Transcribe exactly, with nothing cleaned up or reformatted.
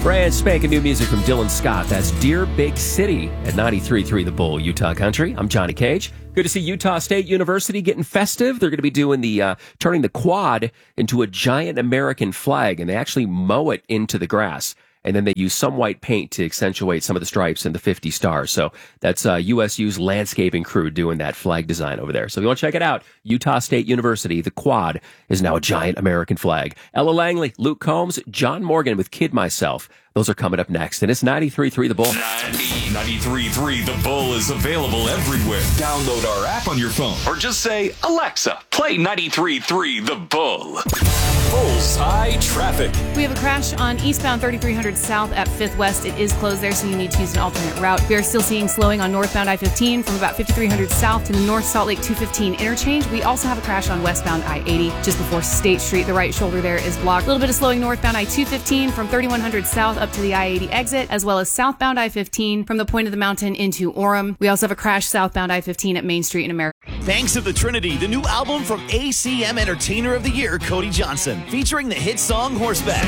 Brand spanking new music from Dylan Scott. That's Dear Big City at ninety-three point three The Bull, Utah Country. I'm Johnny Cage. Good to see Utah State University getting festive. They're going to be doing the, uh, turning the quad into a giant American flag, and they actually mow it into the grass. And then they use some white paint to accentuate some of the stripes and the fifty stars. So that's uh, U S U's landscaping crew doing that flag design over there. So if you want to check it out, Utah State University, the quad is now a giant American flag. Ella Langley, Luke Combs, John Morgan with Kid Myself. Those are coming up next. And it's ninety-three point three The Bull. ninety-three point three The Bull is available everywhere. Download our app on your phone or just say, Alexa, play ninety-three point three The Bull. Bullseye traffic. We have a crash on eastbound thirty-three hundred south at fifth West. It is closed there, so you need to use an alternate route. We are still seeing slowing on northbound I fifteen from about fifty-three hundred south to the North Salt Lake two fifteen interchange. We also have a crash on westbound I eighty just before State Street. The right shoulder there is blocked. A little bit of slowing northbound I two fifteen from thirty-one hundred south up to the I eighty exit, as well as southbound I fifteen from the point of the mountain into Orem. We also have a crash southbound I fifteen at Main Street in America. Banks of the Trinity, the new album from A C M Entertainer of the Year, Cody Johnson, featuring the hit song Horseback.